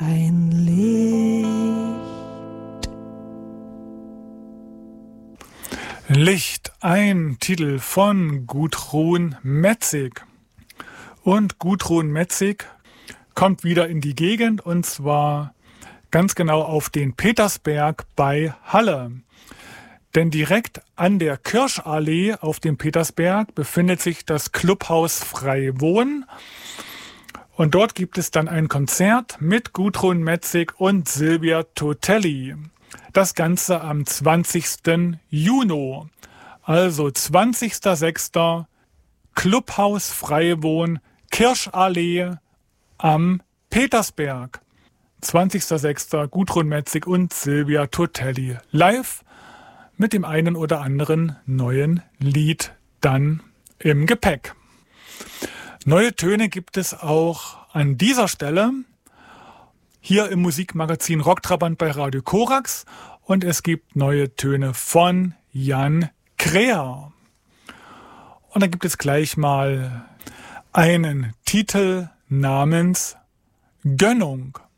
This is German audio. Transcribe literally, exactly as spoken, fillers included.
ein Licht. Licht, ein Titel von Gudrun Metzig. Und Gudrun Metzig kommt wieder in die Gegend, und zwar ganz genau auf den Petersberg bei Halle. Denn direkt an der Kirschallee auf dem Petersberg befindet sich das Clubhaus Freiwohn. Und dort gibt es dann ein Konzert mit Gudrun Metzig und Silvia Totelli. Das Ganze am zwanzigsten Juni. Also zwanzigster sechster Clubhaus Freiwohn, Kirschallee am Petersberg. zwanzigster sechster Gudrun Metzig und Silvia Totelli. Live mit dem einen oder anderen neuen Lied dann im Gepäck. Neue Töne gibt es auch an dieser Stelle hier im Musikmagazin Rocktrabant bei Radio Korax, und es gibt neue Töne von Jan Kräher. Und da gibt es gleich mal einen Titel namens Gönnung.